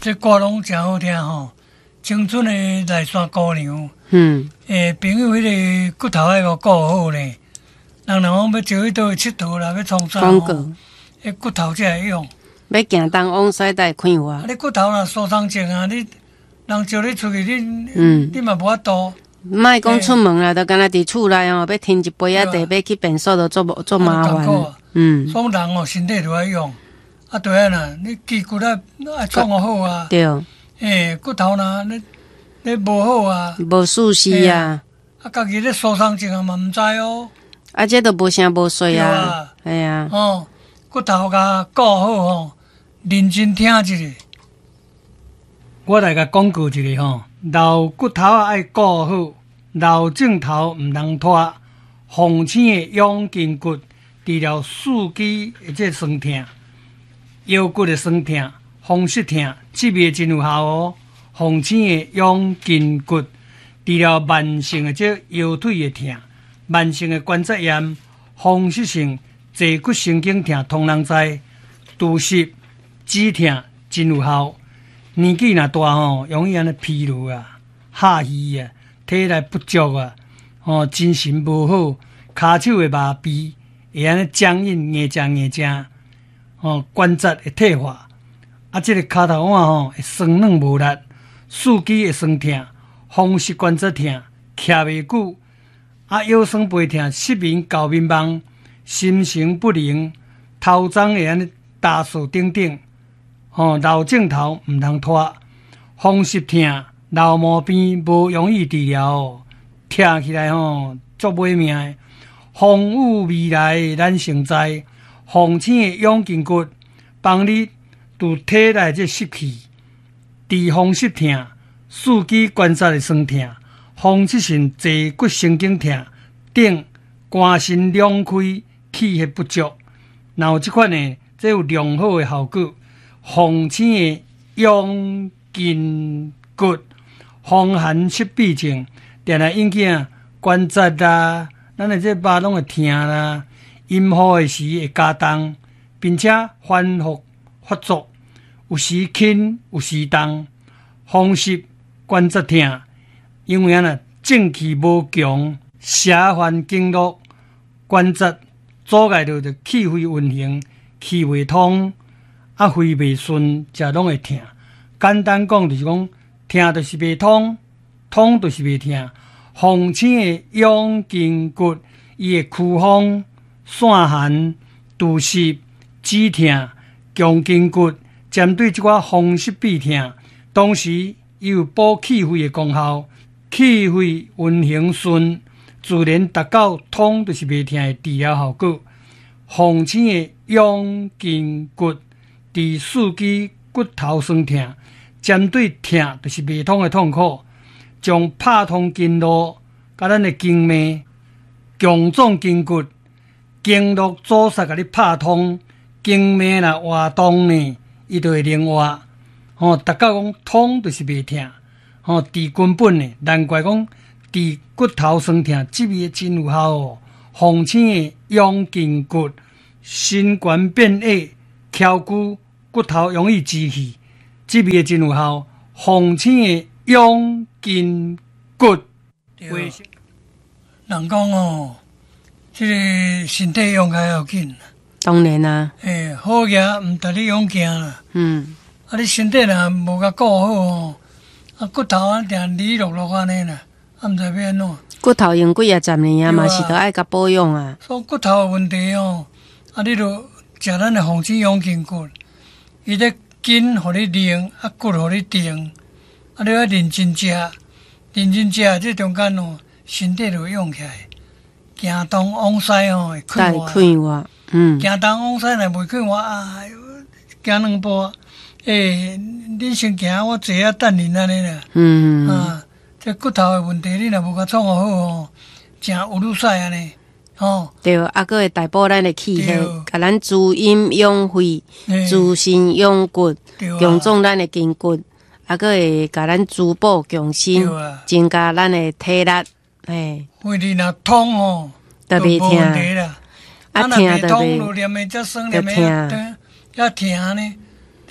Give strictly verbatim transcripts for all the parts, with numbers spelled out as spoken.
这歌拢真好听吼。青春的来山姑娘， 嗯， 诶，朋友迄个骨头爱个顾好咧。人若讲要招去倒去佚佗啦，要创啥广告， 迄骨头才会用。 要行东往西带开花。 啊，你骨头若受伤症啊，你人招你出去，你嗯， 你嘛无法度。 莫讲出门啦，就干那伫厝内哦，要添一杯仔茶，要去便所都做做麻烦。嗯， 所以人哦，身体都爱用。啊，对啊啦，你肌骨啊爱创好好啊。 对。 诶，骨头若你你无好啊， 无舒适啊。 啊，家己咧受伤症啊嘛毋知哦。 啊，这都无啥无衰啊。哎呀。 哦，骨头甲顾好吼，认真听一下。我来甲广告一下吼，老骨头啊爱顾好，老镜头毋通拖。红星的养筋骨，治疗四肢的这酸痛、腰骨的酸痛、风湿痛，这味真有效哦。红星的养筋骨，治疗慢性的这腰腿的痛、慢性的关节炎、风湿性坐骨神经痛，通人知。除湿止痛真有效。年纪若大吼，容易安尼疲劳啊、下虚啊、体力不足啊，吼、哦、精神无好，骹手会麻痹，会安尼僵硬、硬正硬正，吼关节会退化，啊，即、这个骹头腕吼会酸软无力，四肢会酸痛，风湿关节痛，徛袂久，啊腰酸背痛，失眠、高眠梦，心神不宁，头鬃会安尼打数等等。吼、哦，老镜头毋通拖，风湿痛、老毛病无容易治疗哦，听起来吼足歹命的。风雨未来咱成知，红星的养筋骨，帮你除体内这湿气，治风湿痛、四肢关节的酸痛、风湿性坐骨神经痛等肝肾两开、气血不足，若有即款呢，这有良好的效果。红星的养筋骨，风寒湿痹症，定来引起啊关节啦，咱的这肉拢会痛啦，阴雨的时会加重，并且反复发作，有时轻，有时重，风湿关节痛，因为啊呢正气无强，邪烦经络，关节阻碍着着气血运行，气未通。啊，肺袂顺，才拢会痛。简单讲，就是讲，痛就是袂通，通就是袂痛。红星的养筋骨，伊会驱风、散寒、除湿、止痛、强筋骨，针对即寡风湿痹痛，同时伊有补气血的功效，气血运行顺，自然达到通就是袂痛的治疗效果。红星的养筋骨。治四肢骨头酸痛，针对痛就是袂通的痛苦，将拍通经络，甲咱的经脉、强壮筋骨、经络阻塞，甲你拍通，经脉若活动呢，伊就会灵活。吼、哦，达到讲通就是袂痛，吼、哦，治根本呢，难怪讲治骨头酸痛，这味真有效哦。红星的养筋骨，心肝变矮、翘骨。骨头容易积气，这味真有效。红星的养筋骨，人讲哦，这个身体用较要紧。 当然啊。 诶，好行毋得你用行啦。嗯。啊，你身体若无甲顾好哦，啊骨头啊定哩落落安尼啦，啊毋知要安怎。 骨头用几啊十年啊，嘛是都爱甲保养啊。 所以骨头问题哦，啊你著食咱的红星养筋骨。伊咧筋，互你练，啊骨，互你定，啊你要认真食，认真食，这中间哦，身体就会用起来。行东往西哦，会快活。 快活，嗯。 行东往西若袂快活，哎呦，行两步，诶、欸，你先行，我坐啊等恁安尼啦。嗯。啊，这骨头的问题，你若无甲创好哦，真有愈使安尼。哦， 对，啊，佫会大补咱的气血，甲咱滋阴养肺、滋肾养骨，强壮咱的筋骨，啊，佫会甲咱滋补强身，增加咱的体力。哎， 肺里若通哦， 特别痛啦。啊，痛就袂，就痛，要疼呢，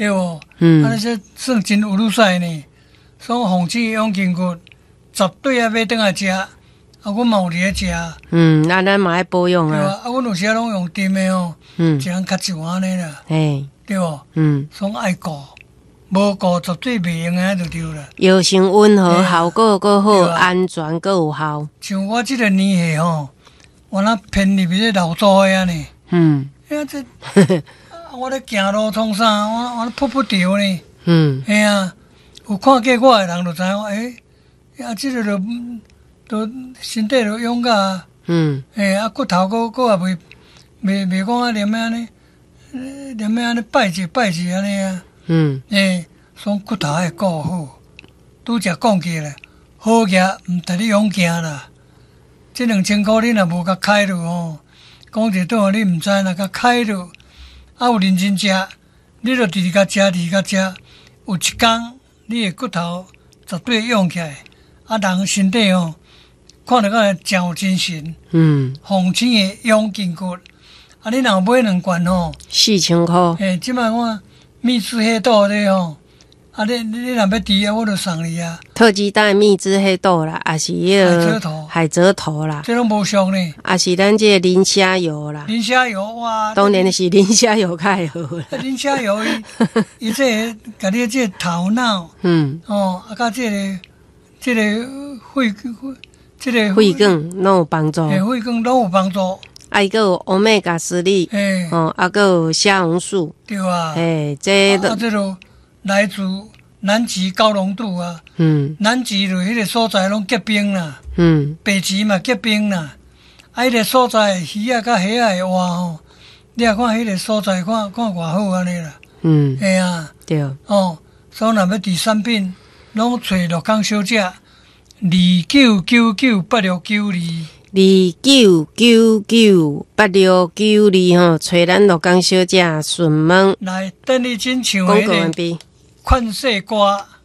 对无？ 嗯， 啊，这算真有路使呢。所以红刺养筋骨，绝对要买倒来食。啊，阮嘛有伫咧食。 嗯，那咱嘛爱保养对啊， 啊。 啊，阮有时啊拢用炖的哦， 嗯， 一人较一碗安尼啦， 嘿， 对无？ 嗯， 所以爱顾，无顾绝对袂用安就对啦。 药性温和， 嘿啊效果搁好， 对啊安全搁有效。 像我即个年岁吼，我那偏入去咧老祖的啊呢， 嗯， 哎呀这，啊我咧行路创啥，我我咧扑扑着呢。 嗯， 嘿啊，有看过我的人就知影，诶、啊，即个就都身体就勇甲啊， 嗯， 嘿啊，骨头佫佫也袂袂袂讲啊连安尼，呃连安尼拜一拜一安尼啊， 嗯， 嘿，所以骨头爱顾好。拄则讲过咧，好行毋值你勇行啦。即两千箍你若无甲开落吼，讲一顿你毋知若甲开落，啊有认真食，你著直直甲食，直直甲食。有一工，你的骨头绝对会用起来，啊，人身体吼、哦，看着个真有精神。 嗯， 红青的养筋骨，啊，你若买两罐吼， 四千箍。 诶，即摆我蜜汁黑豆咧吼，啊，你你你若要滴啊，我著送你啊。 特级蛋蜜汁黑豆啦，也是迄海蜇个头海蜇头啦， 这拢无俗呢。 也是咱这个磷虾油啦。 磷虾油哇， 当然是磷虾油较会好啦。 磷虾油伊伊这个甲你这个头脑嗯， 哦，啊，甲这个这个肺这个肺梗拢有帮助， 诶，肺梗拢有帮助。 啊，伊个有欧米伽三粒， 诶， 哦，啊，个有虾红素， 对啊。 诶，这啊， 都这就来自南极高浓度啊。 嗯南极就迄个所在拢结冰啦， 嗯北极嘛结冰啦。啊，迄个所在鱼啊甲虾啊会活吼，你也看迄个所在看看偌好安尼啦。 嗯， 嘿啊， 对， 哦，所以若要伫产品，拢找乐康小姐，二九九九八六九二。 二九九九八六九二吼，找咱乐江小姐询问， 来，等你真唱广迄个告完毕。 款式歌。